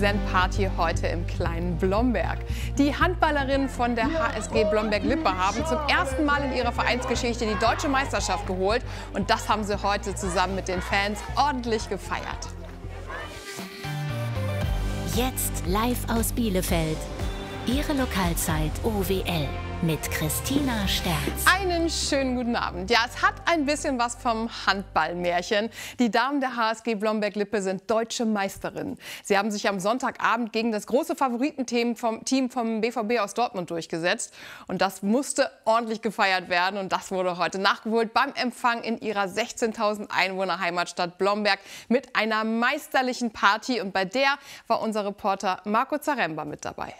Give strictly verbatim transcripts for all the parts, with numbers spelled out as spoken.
Präsentparty heute im kleinen Blomberg. Die Handballerinnen von der H S G Blomberg-Lippe haben zum ersten Mal in ihrer Vereinsgeschichte die deutsche Meisterschaft geholt. Und das haben sie heute zusammen mit den Fans ordentlich gefeiert. Jetzt live aus Bielefeld. Ihre Lokalzeit O W L mit Christina Sterz. Einen schönen guten Abend. Ja, es hat ein bisschen was vom Handballmärchen. Die Damen der H S G Blomberg-Lippe sind deutsche Meisterinnen. Sie haben sich am Sonntagabend gegen das große Favoritenteam vom Team vom B V B aus Dortmund durchgesetzt. Und das musste ordentlich gefeiert werden. Und das wurde heute nachgeholt beim Empfang in ihrer sechzehntausend Einwohner Heimatstadt Blomberg mit einer meisterlichen Party. Und bei der war unser Reporter Marco Zaremba mit dabei.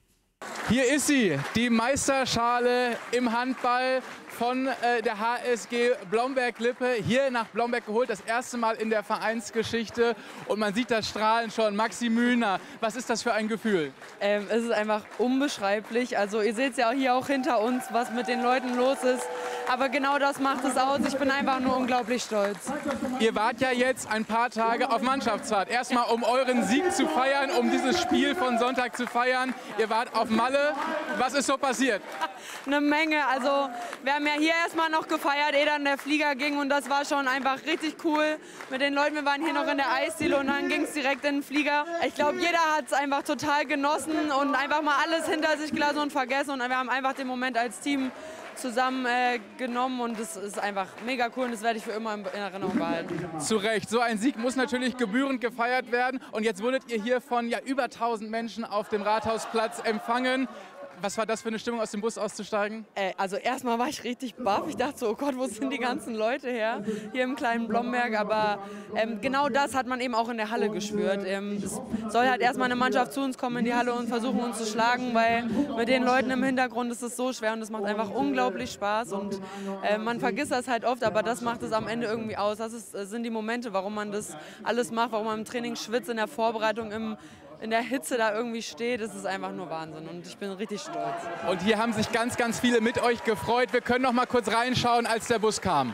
Hier ist sie, die Meisterschale im Handball von äh, der H S G Blomberg-Lippe, hier nach Blomberg geholt, das erste Mal in der Vereinsgeschichte. Und man sieht das Strahlen schon. Maxi Mühlner, was ist das für ein Gefühl? Ähm, es ist einfach unbeschreiblich. Also ihr seht es ja hier auch hinter uns, was mit den Leuten los ist. Aber genau das macht es aus. Ich bin einfach nur unglaublich stolz. Ihr wart ja jetzt ein paar Tage auf Mannschaftsfahrt. Erstmal, um euren Sieg zu feiern, um dieses Spiel von Sonntag zu feiern. Ihr wart auf Malle. Was ist so passiert? Eine Menge. Also wir haben ja hier erstmal noch gefeiert, ehe dann der Flieger ging. Und das war schon einfach richtig cool mit den Leuten. Wir waren hier noch in der Eisdiele und dann ging es direkt in den Flieger. Ich glaube, jeder hat es einfach total genossen und einfach mal alles hinter sich gelassen und vergessen. Und wir haben einfach den Moment als Team zusammen äh, genommen und das ist einfach mega cool und das werde ich für immer in Erinnerung behalten. Zu Recht. So ein Sieg muss natürlich gebührend gefeiert werden und jetzt wurdet ihr hier von ja, über tausend Menschen auf dem Rathausplatz empfangen. Was war das für eine Stimmung, aus dem Bus auszusteigen? Äh, also erstmal war ich richtig baff. Ich dachte so, oh Gott, wo sind die ganzen Leute her? Hier im kleinen Blomberg. Aber ähm, genau das hat man eben auch in der Halle gespürt. Ähm, es soll halt erstmal eine Mannschaft zu uns kommen in die Halle und versuchen uns zu schlagen, weil mit den Leuten im Hintergrund ist es so schwer und es macht einfach unglaublich Spaß. Und äh, man vergisst das halt oft, aber das macht es am Ende irgendwie aus. Das ist, das sind die Momente, warum man das alles macht, warum man im Training schwitzt, in der Vorbereitung, im in der Hitze da irgendwie steht, das ist einfach nur Wahnsinn und ich bin richtig stolz. Und hier haben sich ganz, ganz viele mit euch gefreut. Wir können noch mal kurz reinschauen, als der Bus kam.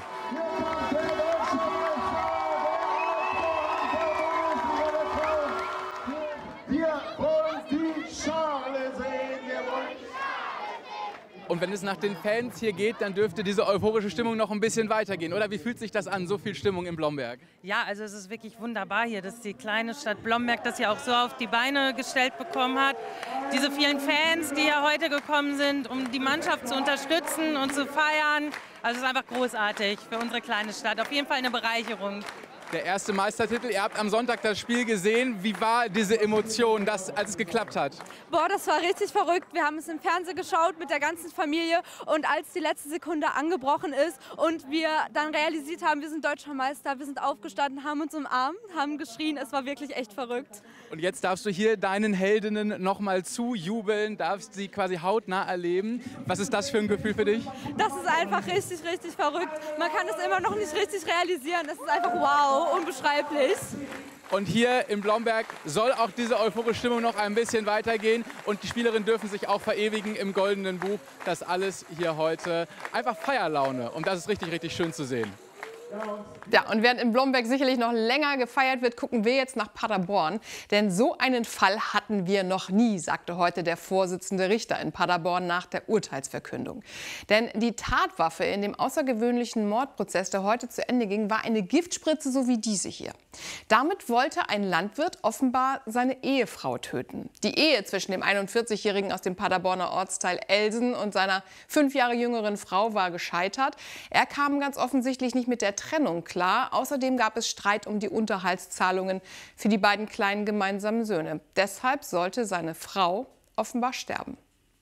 Wir wollen die Schale sehen, wir wollen die Und wenn es nach den Fans hier geht, dann dürfte diese euphorische Stimmung noch ein bisschen weitergehen, oder? Wie fühlt sich das an, so viel Stimmung in Blomberg? Ja, also es ist wirklich wunderbar hier, dass die kleine Stadt Blomberg das ja auch so auf die Beine gestellt bekommen hat. Diese vielen Fans, die ja heute gekommen sind, um die Mannschaft zu unterstützen und zu feiern. Also es ist einfach großartig für unsere kleine Stadt. Auf jeden Fall eine Bereicherung. Der erste Meistertitel, ihr habt am Sonntag das Spiel gesehen. Wie war diese Emotion, das, als es geklappt hat? Boah, das war richtig verrückt. Wir haben es im Fernsehen geschaut mit der ganzen Familie und als die letzte Sekunde angebrochen ist und wir dann realisiert haben, wir sind deutscher Meister, wir sind aufgestanden, haben uns umarmt, haben geschrien. Es war wirklich echt verrückt. Und jetzt darfst du hier deinen Heldinnen noch mal zujubeln, darfst sie quasi hautnah erleben. Was ist das für ein Gefühl für dich? Das ist einfach richtig, richtig verrückt. Man kann es immer noch nicht richtig realisieren. Es ist einfach wow, unbeschreiblich. Und hier in Blomberg soll auch diese euphorische Stimmung noch ein bisschen weitergehen. Und die Spielerinnen dürfen sich auch verewigen im Goldenen Buch. Das alles hier heute einfach Feierlaune. Und das ist richtig, richtig schön zu sehen. Ja, und während in Blomberg sicherlich noch länger gefeiert wird, gucken wir jetzt nach Paderborn. Denn so einen Fall hatten wir noch nie, sagte heute der Vorsitzende Richter in Paderborn nach der Urteilsverkündung. Denn die Tatwaffe in dem außergewöhnlichen Mordprozess, der heute zu Ende ging, war eine Giftspritze, so wie diese hier. Damit wollte ein Landwirt offenbar seine Ehefrau töten. Die Ehe zwischen dem einundvierzigjährigen aus dem Paderborner Ortsteil Elsen und seiner fünf Jahre jüngeren Frau war gescheitert. Er kam ganz offensichtlich nicht mit der Trennung klar. Außerdem gab es Streit um die Unterhaltszahlungen für die beiden kleinen gemeinsamen Söhne. Deshalb sollte seine Frau offenbar sterben.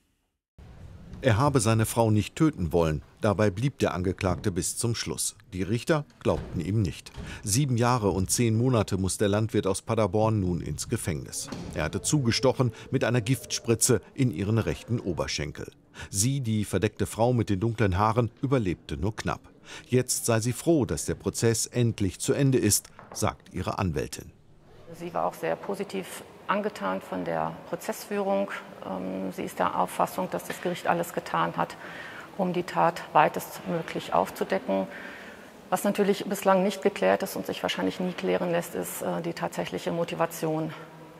Er habe seine Frau nicht töten wollen. Dabei blieb der Angeklagte bis zum Schluss. Die Richter glaubten ihm nicht. Sieben Jahre und zehn Monate muss der Landwirt aus Paderborn nun ins Gefängnis. Er hatte zugestochen mit einer Giftspritze in ihren rechten Oberschenkel. Sie, die verdeckte Frau mit den dunklen Haaren, überlebte nur knapp. Jetzt sei sie froh, dass der Prozess endlich zu Ende ist, sagt ihre Anwältin. Sie war auch sehr positiv angetan von der Prozessführung. Sie ist der Auffassung, dass das Gericht alles getan hat, um die Tat weitestmöglich aufzudecken. Was natürlich bislang nicht geklärt ist und sich wahrscheinlich nie klären lässt, ist die tatsächliche Motivation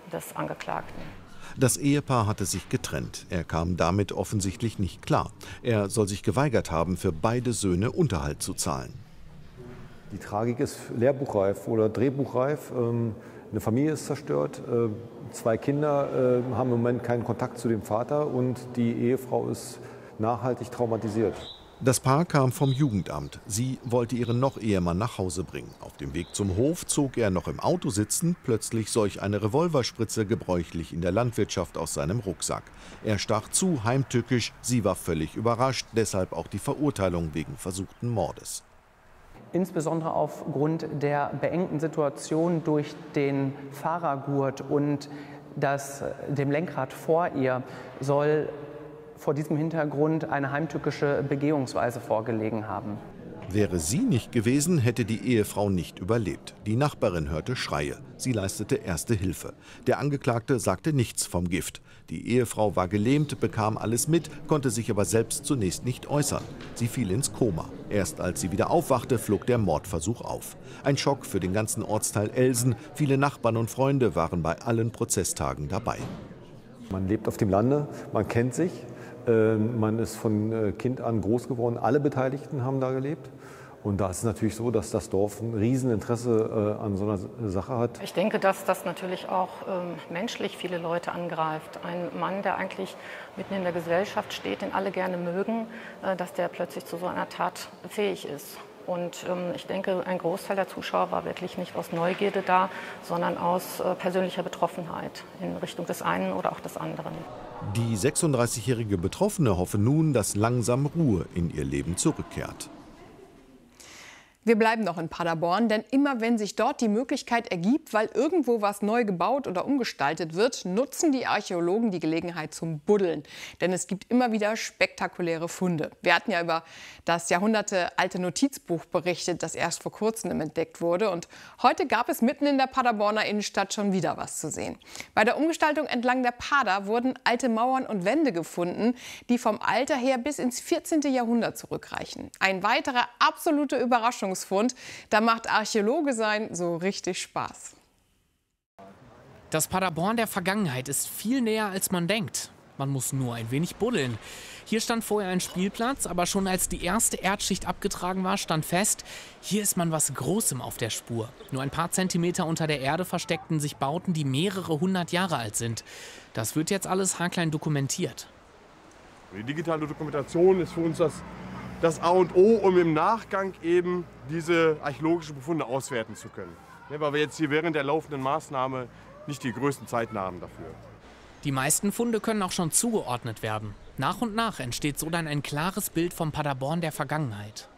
des Angeklagten. Das Ehepaar hatte sich getrennt. Er kam damit offensichtlich nicht klar. Er soll sich geweigert haben, für beide Söhne Unterhalt zu zahlen. Die Tragik ist lehrbuchreif oder drehbuchreif. Eine Familie ist zerstört. Zwei Kinder haben im Moment keinen Kontakt zu dem Vater und die Ehefrau ist nachhaltig traumatisiert. Das Paar kam vom Jugendamt. Sie wollte ihren Noch-Ehemann nach Hause bringen. Auf dem Weg zum Hof zog er noch im Auto sitzend plötzlich solch eine Revolverspritze, gebräuchlich in der Landwirtschaft, aus seinem Rucksack. Er stach zu, heimtückisch. Sie war völlig überrascht, deshalb auch die Verurteilung wegen versuchten Mordes. Insbesondere aufgrund der beengten Situation durch den Fahrergurt und das, dem Lenkrad vor ihr soll vor diesem Hintergrund eine heimtückische Begehungsweise vorgelegen haben. Wäre sie nicht gewesen, hätte die Ehefrau nicht überlebt. Die Nachbarin hörte Schreie. Sie leistete erste Hilfe. Der Angeklagte sagte nichts vom Gift. Die Ehefrau war gelähmt, bekam alles mit, konnte sich aber selbst zunächst nicht äußern. Sie fiel ins Koma. Erst als sie wieder aufwachte, flog der Mordversuch auf. Ein Schock für den ganzen Ortsteil Elsen. Viele Nachbarn und Freunde waren bei allen Prozesstagen dabei. Man lebt auf dem Lande, man kennt sich. Man ist von Kind an groß geworden. Alle Beteiligten haben da gelebt. Und da ist es natürlich so, dass das Dorf ein Rieseninteresse an so einer Sache hat. Ich denke, dass das natürlich auch ähm, menschlich viele Leute angreift. Ein Mann, der eigentlich mitten in der Gesellschaft steht, den alle gerne mögen, äh, dass der plötzlich zu so einer Tat fähig ist. Und ähm, ich denke, ein Großteil der Zuschauer war wirklich nicht aus Neugierde da, sondern aus äh, persönlicher Betroffenheit in Richtung des einen oder auch des anderen. Die sechsunddreißigjährige Betroffene hoffe nun, dass langsam Ruhe in ihr Leben zurückkehrt. Wir bleiben noch in Paderborn, denn immer wenn sich dort die Möglichkeit ergibt, weil irgendwo was neu gebaut oder umgestaltet wird, nutzen die Archäologen die Gelegenheit zum Buddeln. Denn es gibt immer wieder spektakuläre Funde. Wir hatten ja über das jahrhundertealte Notizbuch berichtet, das erst vor kurzem entdeckt wurde. Und heute gab es mitten in der Paderborner Innenstadt schon wieder was zu sehen. Bei der Umgestaltung entlang der Pader wurden alte Mauern und Wände gefunden, die vom Alter her bis ins vierzehnte Jahrhundert zurückreichen. Ein weiterer absoluter Überraschungsfund. Da macht Archäologe sein so richtig Spaß. Das Paderborn der Vergangenheit ist viel näher, als man denkt. Man muss nur ein wenig buddeln. Hier stand vorher ein Spielplatz, aber schon als die erste Erdschicht abgetragen war, stand fest, hier ist man was Großem auf der Spur. Nur ein paar Zentimeter unter der Erde versteckten sich Bauten, die mehrere hundert Jahre alt sind. Das wird jetzt alles haarklein dokumentiert. Die digitale Dokumentation ist für uns das das A und O, um im Nachgang eben diese archäologischen Befunde auswerten zu können. Ja, weil wir jetzt hier während der laufenden Maßnahme nicht die größten Zeiten haben dafür. Die meisten Funde können auch schon zugeordnet werden. Nach und nach entsteht so dann ein klares Bild vom Paderborn der Vergangenheit.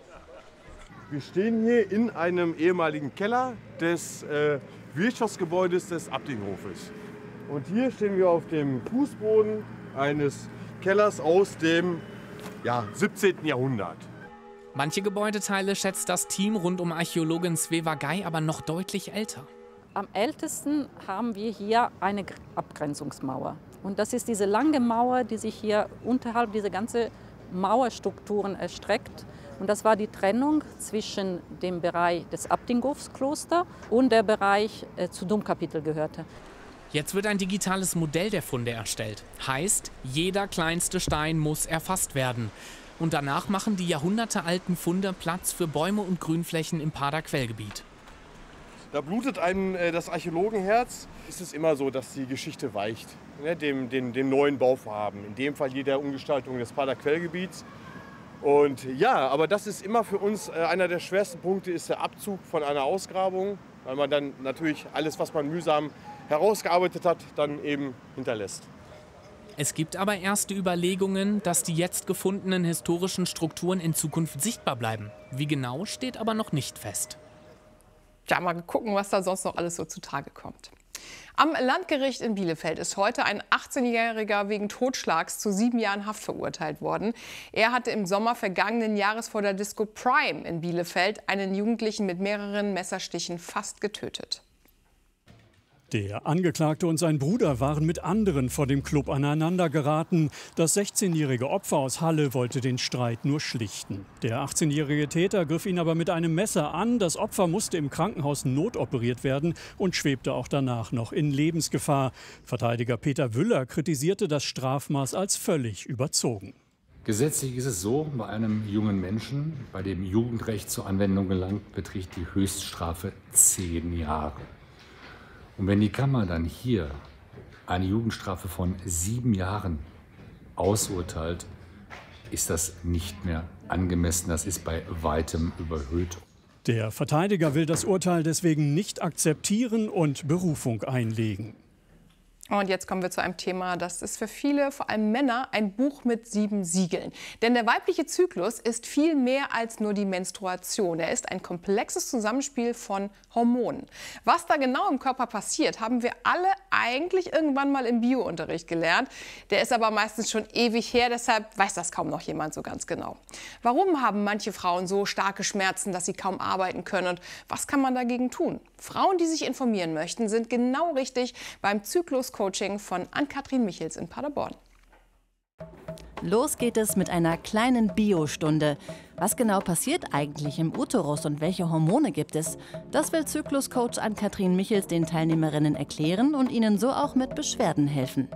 Wir stehen hier in einem ehemaligen Keller des äh, Wirtschaftsgebäudes des Abtinghofes. Und hier stehen wir auf dem Fußboden eines Kellers aus dem Ja, siebzehnten Jahrhundert. Manche Gebäudeteile schätzt das Team rund um Archäologin Sveva Gei aber noch deutlich älter. Am ältesten haben wir hier eine Abgrenzungsmauer. Und das ist diese lange Mauer, die sich hier unterhalb dieser ganzen Mauerstrukturen erstreckt. Und das war die Trennung zwischen dem Bereich des Abtinghofsklosters und der Bereich äh, zu Domkapitel gehörte. Jetzt wird ein digitales Modell der Funde erstellt. Heißt, jeder kleinste Stein muss erfasst werden. Und danach machen die jahrhundertealten Funde Platz für Bäume und Grünflächen im Pader-Quellgebiet. Da blutet einem äh, das Archäologenherz. Es ist immer so, dass die Geschichte weicht, ne, dem, dem, dem neuen Bauvorhaben. In dem Fall hier der Umgestaltung des Pader-Quellgebiets. Und ja, aber das ist immer für uns äh, einer der schwersten Punkte, ist der Abzug von einer Ausgrabung. Weil man dann natürlich alles, was man mühsam herausgearbeitet hat, dann eben hinterlässt. Es gibt aber erste Überlegungen, dass die jetzt gefundenen historischen Strukturen in Zukunft sichtbar bleiben. Wie genau, steht aber noch nicht fest. Ja, mal gucken, was da sonst noch alles so zutage kommt. Am Landgericht in Bielefeld ist heute ein achtzehnjähriger wegen Totschlags zu sieben Jahren Haft verurteilt worden. Er hatte im Sommer vergangenen Jahres vor der Disco Prime in Bielefeld einen Jugendlichen mit mehreren Messerstichen fast getötet. Der Angeklagte und sein Bruder waren mit anderen vor dem Club aneinander geraten. Das sechzehnjährige Opfer aus Halle wollte den Streit nur schlichten. Der achtzehnjährige Täter griff ihn aber mit einem Messer an. Das Opfer musste im Krankenhaus notoperiert werden und schwebte auch danach noch in Lebensgefahr. Verteidiger Peter Wüller kritisierte das Strafmaß als völlig überzogen. Gesetzlich ist es so, bei einem jungen Menschen, bei dem Jugendrecht zur Anwendung gelangt, beträgt die Höchststrafe zehn Jahre. Und wenn die Kammer dann hier eine Jugendstrafe von sieben Jahren ausurteilt, ist das nicht mehr angemessen. Das ist bei weitem überhöht. Der Verteidiger will das Urteil deswegen nicht akzeptieren und Berufung einlegen. Und jetzt kommen wir zu einem Thema, das ist für viele, vor allem Männer, ein Buch mit sieben Siegeln. Denn der weibliche Zyklus ist viel mehr als nur die Menstruation. Er ist ein komplexes Zusammenspiel von Hormonen. Was da genau im Körper passiert, haben wir alle eigentlich irgendwann mal im Biounterricht gelernt. Der ist aber meistens schon ewig her, deshalb weiß das kaum noch jemand so ganz genau. Warum haben manche Frauen so starke Schmerzen, dass sie kaum arbeiten können? Und was kann man dagegen tun? Frauen, die sich informieren möchten, sind genau richtig beim Zyklus-Coaching von Ann-Kathrin Michels in Paderborn. Los geht es mit einer kleinen Biostunde. Was genau passiert eigentlich im Uterus und welche Hormone gibt es? Das will Zyklus-Coach Ann-Kathrin Michels den Teilnehmerinnen erklären und ihnen so auch mit Beschwerden helfen.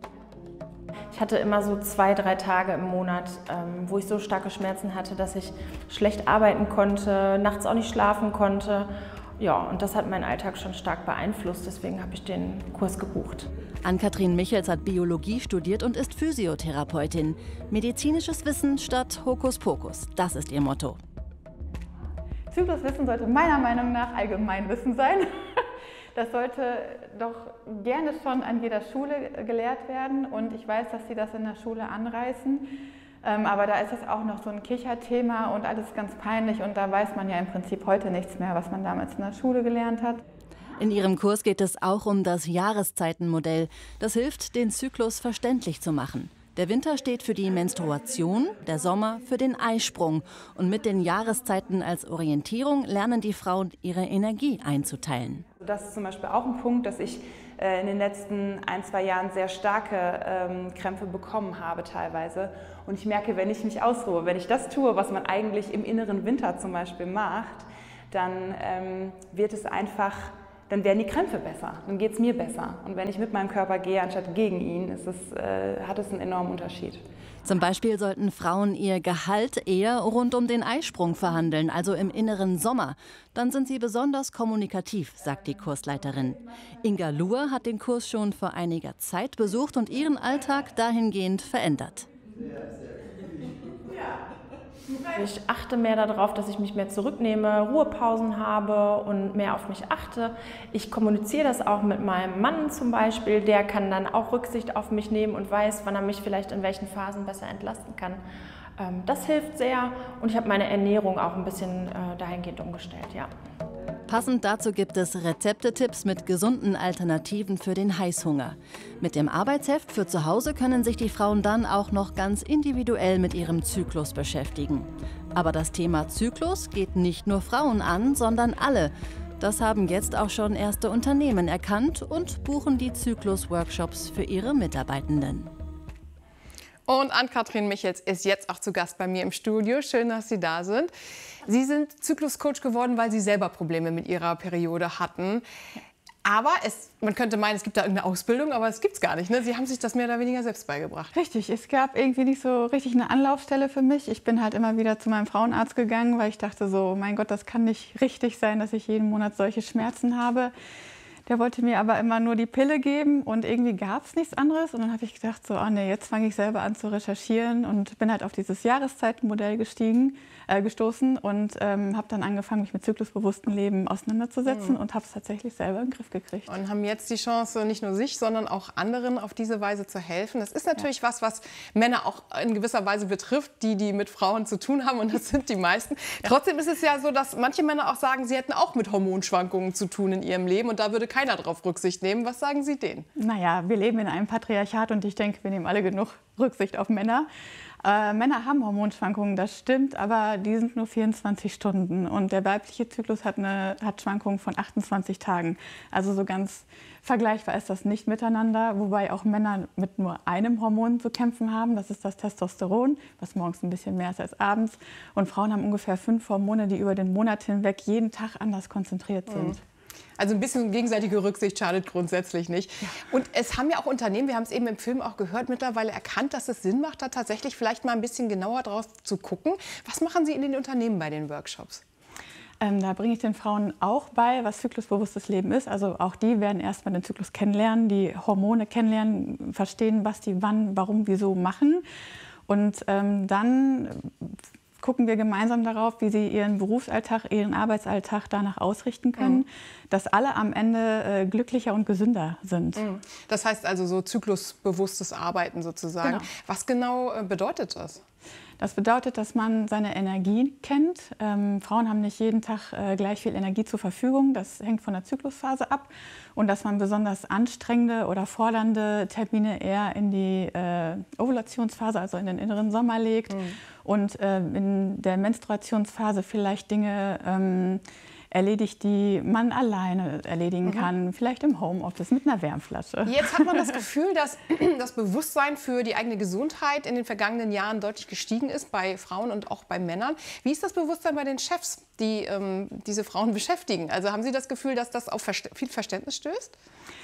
Ich hatte immer so zwei, drei Tage im Monat, ähm, wo ich so starke Schmerzen hatte, dass ich schlecht arbeiten konnte, nachts auch nicht schlafen konnte. Ja, und das hat meinen Alltag schon stark beeinflusst, deswegen habe ich den Kurs gebucht. Ann-Kathrin Michels hat Biologie studiert und ist Physiotherapeutin. Medizinisches Wissen statt Hokuspokus, das ist ihr Motto. Zykluswissen sollte meiner Meinung nach Allgemeinwissen sein. Das sollte doch gerne schon an jeder Schule gelehrt werden und ich weiß, dass sie das in der Schule anreißen. Ähm, aber da ist es auch noch so ein Kicherthema und alles ganz peinlich und da weiß man ja im Prinzip heute nichts mehr, was man damals in der Schule gelernt hat. In ihrem Kurs geht es auch um das Jahreszeitenmodell. Das hilft, den Zyklus verständlich zu machen. Der Winter steht für die Menstruation, der Sommer für den Eisprung. Und mit den Jahreszeiten als Orientierung lernen die Frauen, ihre Energie einzuteilen. Das ist zum Beispiel auch ein Punkt, dass ich äh, in den letzten ein, zwei Jahren sehr starke ähm, Krämpfe bekommen habe teilweise. Und ich merke, wenn ich mich ausruhe, wenn ich das tue, was man eigentlich im inneren Winter zum Beispiel macht, dann ähm, wird es einfach, dann werden die Krämpfe besser, dann geht es mir besser. Und wenn ich mit meinem Körper gehe, anstatt gegen ihn, ist es, äh, hat es einen enormen Unterschied. Zum Beispiel sollten Frauen ihr Gehalt eher rund um den Eisprung verhandeln, also im inneren Sommer. Dann sind sie besonders kommunikativ, sagt die Kursleiterin. Inga Luhr hat den Kurs schon vor einiger Zeit besucht und ihren Alltag dahingehend verändert. Ich achte mehr darauf, dass ich mich mehr zurücknehme, Ruhepausen habe und mehr auf mich achte. Ich kommuniziere das auch mit meinem Mann zum Beispiel. Der kann dann auch Rücksicht auf mich nehmen und weiß, wann er mich vielleicht in welchen Phasen besser entlasten kann. Das hilft sehr und ich habe meine Ernährung auch ein bisschen dahingehend umgestellt, ja. Passend dazu gibt es Rezepte-Tipps mit gesunden Alternativen für den Heißhunger. Mit dem Arbeitsheft für zu Hause können sich die Frauen dann auch noch ganz individuell mit ihrem Zyklus beschäftigen. Aber das Thema Zyklus geht nicht nur Frauen an, sondern alle. Das haben jetzt auch schon erste Unternehmen erkannt und buchen die Zyklus-Workshops für ihre Mitarbeitenden. Und Ann-Kathrin Michels ist jetzt auch zu Gast bei mir im Studio. Schön, dass Sie da sind. Sie sind Zyklus-Coach geworden, weil Sie selber Probleme mit Ihrer Periode hatten. Aber es, man könnte meinen, es gibt da irgendeine Ausbildung, aber es gibt es gar nicht. Ne? Sie haben sich das mehr oder weniger selbst beigebracht. Richtig, es gab irgendwie nicht so richtig eine Anlaufstelle für mich. Ich bin halt immer wieder zu meinem Frauenarzt gegangen, weil ich dachte so, mein Gott, das kann nicht richtig sein, dass ich jeden Monat solche Schmerzen habe. Der wollte mir aber immer nur die Pille geben und irgendwie gab es nichts anderes. Und dann habe ich gedacht, so, oh nee, jetzt fange ich selber an zu recherchieren und bin halt auf dieses Jahreszeitenmodell gestiegen, äh, gestoßen und ähm, habe dann angefangen, mich mit zyklusbewusstem Leben auseinanderzusetzen mhm. und habe es tatsächlich selber in den Griff gekriegt. Und haben jetzt die Chance, nicht nur sich, sondern auch anderen auf diese Weise zu helfen. Das ist natürlich ja. was, was Männer auch in gewisser Weise betrifft, die, die mit Frauen zu tun haben und das sind die meisten. Ja. Trotzdem ist es ja so, dass manche Männer auch sagen, sie hätten auch mit Hormonschwankungen zu tun in ihrem Leben und da würde keiner darauf Rücksicht nehmen. Was sagen Sie denen? Naja, wir leben in einem Patriarchat und ich denke, wir nehmen alle genug Rücksicht auf Männer. Äh, Männer haben Hormonschwankungen, das stimmt, aber die sind nur vierundzwanzig Stunden. Und der weibliche Zyklus hat, eine, hat Schwankungen von achtundzwanzig Tagen. Also so ganz vergleichbar ist das nicht miteinander, wobei auch Männer mit nur einem Hormon zu kämpfen haben. Das ist das Testosteron, was morgens ein bisschen mehr ist als abends. Und Frauen haben ungefähr fünf Hormone, die über den Monat hinweg jeden Tag anders konzentriert sind. Mhm. Also ein bisschen gegenseitige Rücksicht schadet grundsätzlich nicht. Ja. Und es haben ja auch Unternehmen, wir haben es eben im Film auch gehört, mittlerweile erkannt, dass es Sinn macht, da tatsächlich vielleicht mal ein bisschen genauer drauf zu gucken. Was machen Sie in den Unternehmen bei den Workshops? Ähm, da bringe ich den Frauen auch bei, was zyklusbewusstes Leben ist. Also auch die werden erst mal den Zyklus kennenlernen, die Hormone kennenlernen, verstehen, was die wann, warum, wieso machen. Und ähm, dann gucken wir gemeinsam darauf, wie sie ihren Berufsalltag, ihren Arbeitsalltag danach ausrichten können, mhm. dass alle am Ende äh, glücklicher und gesünder sind. Mhm. Das heißt also so zyklusbewusstes Arbeiten sozusagen. Genau. Was genau äh, bedeutet das? Das bedeutet, dass man seine Energie kennt. Ähm, Frauen haben nicht jeden Tag äh, gleich viel Energie zur Verfügung. Das hängt von der Zyklusphase ab. Und dass man besonders anstrengende oder fordernde Termine eher in die äh, Ovulationsphase, also in den inneren Sommer legt. Mhm. Und äh, in der Menstruationsphase vielleicht Dinge ähm, erledigt, die man alleine erledigen mhm. kann, vielleicht im Homeoffice mit einer Wärmflasche. Jetzt hat man das Gefühl, dass das Bewusstsein für die eigene Gesundheit in den vergangenen Jahren deutlich gestiegen ist, bei Frauen und auch bei Männern. Wie ist das Bewusstsein bei den Chefs, die ähm, diese Frauen beschäftigen? Also haben Sie das Gefühl, dass das auf Verst- viel Verständnis stößt?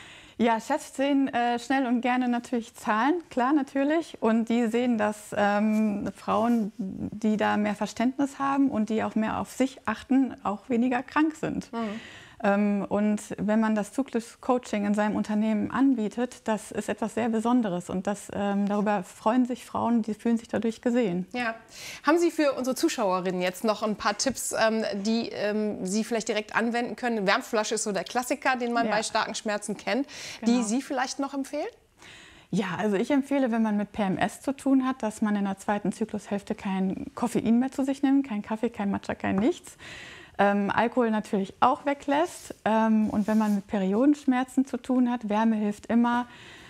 Ja, Chefs sehen äh, schnell und gerne natürlich Zahlen, klar natürlich. Und die sehen, dass ähm, Frauen, die da mehr Verständnis haben und die auch mehr auf sich achten, auch weniger krank sind. Mhm. Ähm, und wenn man das Zyklus-Coaching in seinem Unternehmen anbietet, das ist etwas sehr Besonderes. Und das, ähm, darüber freuen sich Frauen, die fühlen sich dadurch gesehen. Ja. Haben Sie für unsere Zuschauerinnen jetzt noch ein paar Tipps, ähm, die ähm, Sie vielleicht direkt anwenden können? Eine Wärmflasche ist so der Klassiker, den man ja. bei starken Schmerzen kennt, genau. die Sie vielleicht noch empfehlen? Ja, also ich empfehle, wenn man mit P M S zu tun hat, dass man in der zweiten Zyklushälfte kein Koffein mehr zu sich nimmt, kein Kaffee, kein Matcha, kein nichts. Ähm, Alkohol natürlich auch weglässt. Ähm, und wenn man mit Periodenschmerzen zu tun hat, Wärme hilft immer.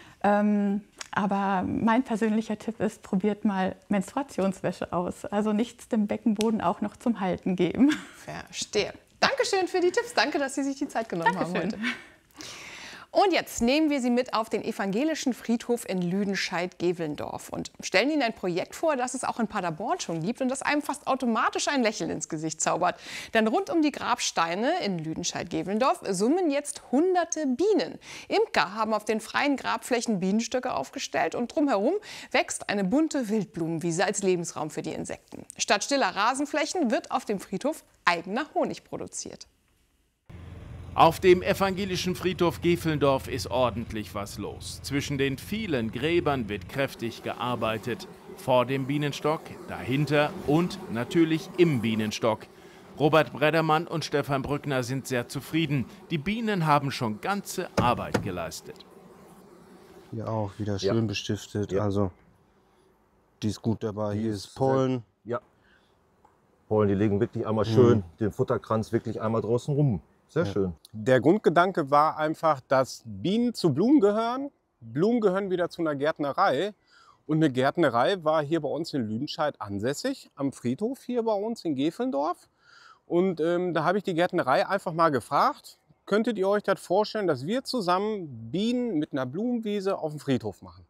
Ähm, aber mein persönlicher Tipp ist, probiert mal Menstruationswäsche aus. Also nichts dem Beckenboden auch noch zum Halten geben. Verstehe. Dankeschön für die Tipps. Danke, dass Sie sich die Zeit genommen Dankeschön. haben heute. Und jetzt nehmen wir Sie mit auf den evangelischen Friedhof in Lüdenscheid-Gevelndorf und stellen Ihnen ein Projekt vor, das es auch in Paderborn schon gibt und das einem fast automatisch ein Lächeln ins Gesicht zaubert. Denn rund um die Grabsteine in Lüdenscheid-Gevelndorf summen jetzt hunderte Bienen. Imker haben auf den freien Grabflächen Bienenstöcke aufgestellt und drumherum wächst eine bunte Wildblumenwiese als Lebensraum für die Insekten. Statt stiller Rasenflächen wird auf dem Friedhof eigener Honig produziert. Auf dem evangelischen Friedhof Gevelndorf ist ordentlich was los. Zwischen den vielen Gräbern wird kräftig gearbeitet. Vor dem Bienenstock, dahinter und natürlich im Bienenstock. Robert Breddermann und Stefan Brückner sind sehr zufrieden. Die Bienen haben schon ganze Arbeit geleistet. Hier auch wieder schön ja. bestiftet. Ja. Also die ist gut dabei. Die Hier ist Pollen. Ja. Pollen, die legen wirklich einmal schön mhm. den Futterkranz wirklich einmal draußen rum. Sehr ja. schön. Der Grundgedanke war einfach, dass Bienen zu Blumen gehören. Blumen gehören wieder zu einer Gärtnerei. Und eine Gärtnerei war hier bei uns in Lüdenscheid ansässig, am Friedhof hier bei uns in Gevelndorf. Und ähm, da habe ich die Gärtnerei einfach mal gefragt, könntet ihr euch das vorstellen, dass wir zusammen Bienen mit einer Blumenwiese auf dem Friedhof machen?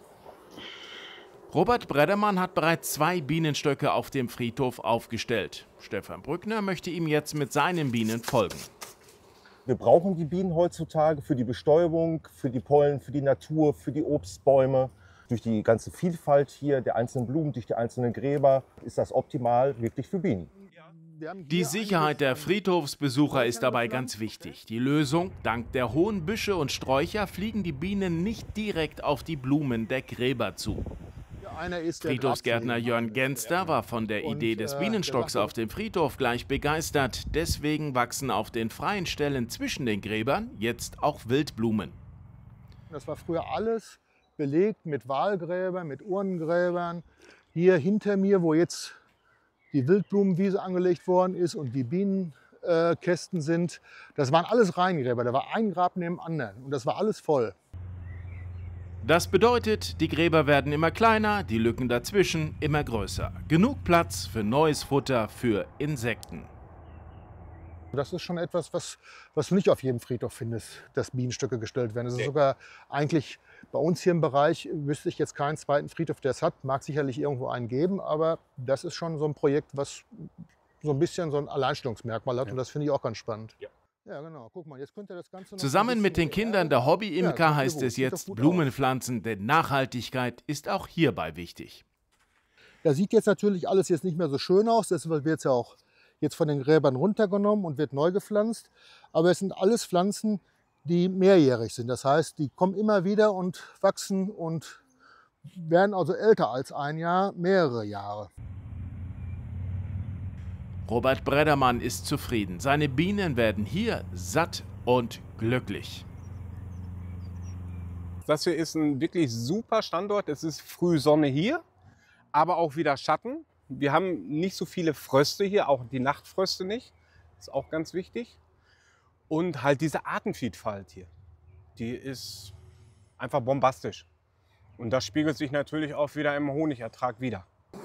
Robert Breddermann hat bereits zwei Bienenstöcke auf dem Friedhof aufgestellt. Stefan Brückner möchte ihm jetzt mit seinen Bienen folgen. Wir brauchen die Bienen heutzutage für die Bestäubung, für die Pollen, für die Natur, für die Obstbäume. Durch die ganze Vielfalt hier der einzelnen Blumen, durch die einzelnen Gräber ist das optimal wirklich für Bienen. Die Sicherheit der Friedhofsbesucher ist dabei ganz wichtig. Die Lösung: dank der hohen Büsche und Sträucher fliegen die Bienen nicht direkt auf die Blumen der Gräber zu. Friedhofsgärtner Jörn Genster war von der Idee des Bienenstocks auf dem Friedhof gleich begeistert. Deswegen wachsen auf den freien Stellen zwischen den Gräbern jetzt auch Wildblumen. Das war früher alles belegt mit Wahlgräbern, mit Urnengräbern. Hier hinter mir, wo jetzt die Wildblumenwiese angelegt worden ist und die Bienenkästen sind, das waren alles Reihengräber. Da war ein Grab neben dem anderen und das war alles voll. Das bedeutet, die Gräber werden immer kleiner, die Lücken dazwischen immer größer. Genug Platz für neues Futter für Insekten. Das ist schon etwas, was, was du nicht auf jedem Friedhof findest, dass Bienenstöcke gestellt werden. Das ist sogar eigentlich bei uns hier im Bereich, wüsste ich jetzt keinen zweiten Friedhof, der es hat. Mag sicherlich irgendwo einen geben, aber das ist schon so ein Projekt, was so ein bisschen so ein Alleinstellungsmerkmal hat. Ja. Und das finde ich auch ganz spannend. Ja. Ja, genau. Guck mal, jetzt könnt ihr das Ganze noch Zusammen mit den Kindern der Hobbyimker ja, heißt es jetzt Blumen pflanzen, denn Nachhaltigkeit ist auch hierbei wichtig. Das sieht jetzt natürlich alles jetzt nicht mehr so schön aus, deshalb wird es ja auch jetzt von den Gräbern runtergenommen und wird neu gepflanzt. Aber es sind alles Pflanzen, die mehrjährig sind. Das heißt, die kommen immer wieder und wachsen und werden also älter als ein Jahr, mehrere Jahre. Robert Breddermann ist zufrieden. Seine Bienen werden hier satt und glücklich. Das hier ist ein wirklich super Standort. Es ist früh Sonne hier, aber auch wieder Schatten. Wir haben nicht so viele Fröste hier, auch die Nachtfröste nicht. Das ist auch ganz wichtig. Und halt diese Artenvielfalt hier, die ist einfach bombastisch. Und das spiegelt sich natürlich auch wieder im Honigertrag wider.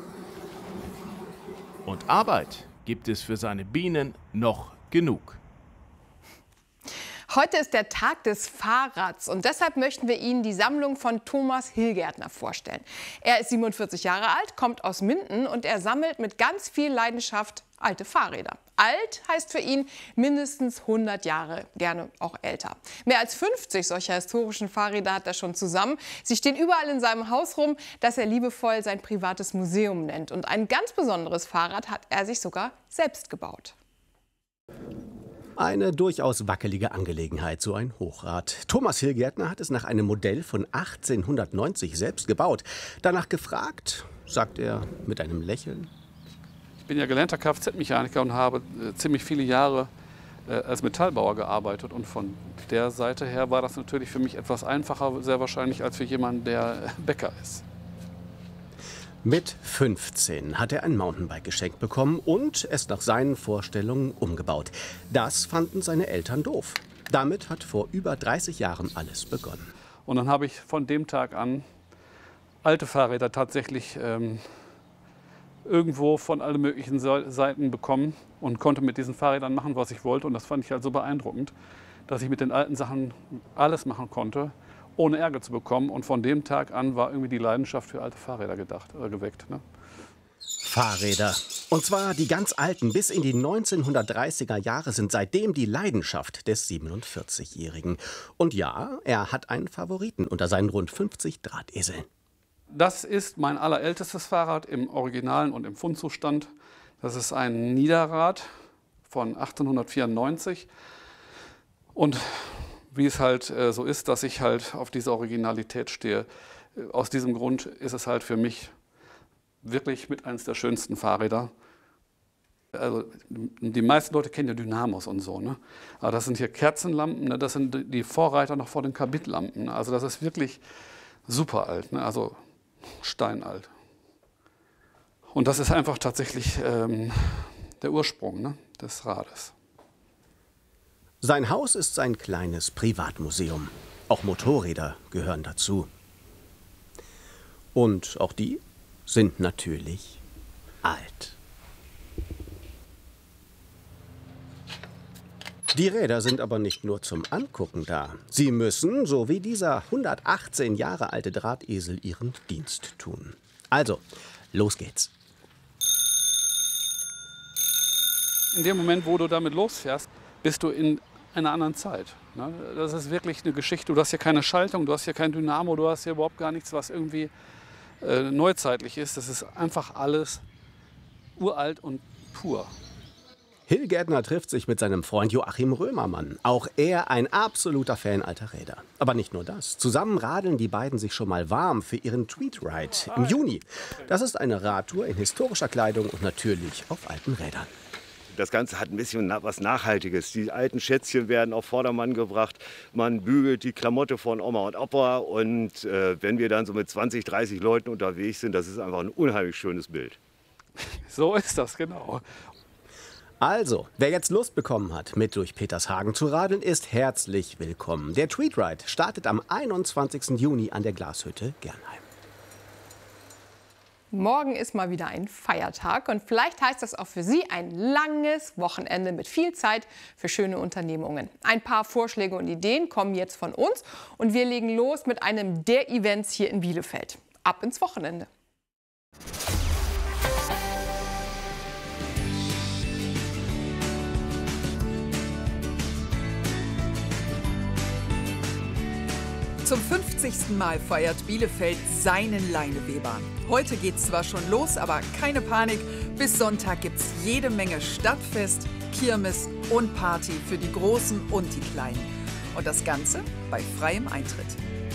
Und Arbeit gibt es für seine Bienen noch genug. Heute ist der Tag des Fahrrads und deshalb möchten wir Ihnen die Sammlung von Thomas Hillgärtner vorstellen. Er ist siebenundvierzig Jahre alt, kommt aus Minden und er sammelt mit ganz viel Leidenschaft alte Fahrräder. Alt heißt für ihn mindestens hundert Jahre, gerne auch älter. Mehr als fünfzig solcher historischen Fahrräder hat er schon zusammen. Sie stehen überall in seinem Haus rum, das er liebevoll sein privates Museum nennt. Und ein ganz besonderes Fahrrad hat er sich sogar selbst gebaut. Eine durchaus wackelige Angelegenheit, so ein Hochrad. Thomas Hillgärtner hat es nach einem Modell von achtzehnhundertneunzig selbst gebaut. Danach gefragt, sagt er mit einem Lächeln. Ich bin ja gelernter Kfz-Mechaniker und habe äh, ziemlich viele Jahre äh, als Metallbauer gearbeitet. Und von der Seite her war das natürlich für mich etwas einfacher, sehr wahrscheinlich, als für jemanden, der Bäcker ist. Mit fünfzehn hat er ein Mountainbike geschenkt bekommen und es nach seinen Vorstellungen umgebaut. Das fanden seine Eltern doof. Damit hat vor über dreißig Jahren alles begonnen. Und dann habe ich von dem Tag an alte Fahrräder tatsächlich ähm, irgendwo von allen möglichen Seiten bekommen und konnte mit diesen Fahrrädern machen, was ich wollte. Und das fand ich halt so beeindruckend, dass ich mit den alten Sachen alles machen konnte, ohne Ärger zu bekommen. Und von dem Tag an war irgendwie die Leidenschaft für alte Fahrräder gedacht, äh, geweckt. Ne? Fahrräder. Und zwar die ganz alten. Bis in die neunzehnhundertdreißiger Jahre sind seitdem die Leidenschaft des siebenundvierzigjährigen. Und ja, er hat einen Favoriten unter seinen rund fünfzig Drahteseln. Das ist mein allerältestes Fahrrad im Originalen und im Fundzustand. Das ist ein Niederrad von achtzehnhundertvierundneunzig. Und wie es halt äh, so ist, dass ich halt auf diese Originalität stehe. Aus diesem Grund ist es halt für mich wirklich mit eines der schönsten Fahrräder. Also die meisten Leute kennen ja Dynamos und so, ne? Aber das sind hier Kerzenlampen, ne? Das sind die Vorreiter noch vor den Kabitlampen. Ne? Also das ist wirklich super alt, ne? Also steinalt. Und das ist einfach tatsächlich ähm, der Ursprung, ne? Des Rades. Sein Haus ist sein kleines Privatmuseum. Auch Motorräder gehören dazu. Und auch die sind natürlich alt. Die Räder sind aber nicht nur zum Angucken da. Sie müssen, so wie dieser hundertachtzehn Jahre alte Drahtesel, ihren Dienst tun. Also, los geht's. In dem Moment, wo du damit losfährst, bist du in einer anderen Zeit. Ne? Das ist wirklich eine Geschichte. Du hast hier keine Schaltung, du hast hier kein Dynamo, du hast hier überhaupt gar nichts, was irgendwie äh, neuzeitlich ist. Das ist einfach alles uralt und pur. Hillgärtner trifft sich mit seinem Freund Joachim Römermann. Auch er ein absoluter Fan alter Räder. Aber nicht nur das. Zusammen radeln die beiden sich schon mal warm für ihren Tweed Ride im Juni. Das ist eine Radtour in historischer Kleidung und natürlich auf alten Rädern. Das Ganze hat ein bisschen was Nachhaltiges. Die alten Schätzchen werden auf Vordermann gebracht. Man bügelt die Klamotte von Oma und Opa. Und äh, wenn wir dann so mit zwanzig, dreißig Leuten unterwegs sind, das ist einfach ein unheimlich schönes Bild. So ist das, genau. Also, wer jetzt Lust bekommen hat, mit durch Petershagen zu radeln, ist herzlich willkommen. Der Treatride startet am einundzwanzigsten Juni an der Glashütte Gernheim. Morgen ist mal wieder ein Feiertag und vielleicht heißt das auch für Sie ein langes Wochenende mit viel Zeit für schöne Unternehmungen. Ein paar Vorschläge und Ideen kommen jetzt von uns und wir legen los mit einem der Events hier in Bielefeld. Ab ins Wochenende. Zum fünfzigsten Mal feiert Bielefeld seinen Leineweber. Heute geht's zwar schon los, aber keine Panik. Bis Sonntag gibt's jede Menge Stadtfest, Kirmes und Party für die Großen und die Kleinen. Und das Ganze bei freiem Eintritt.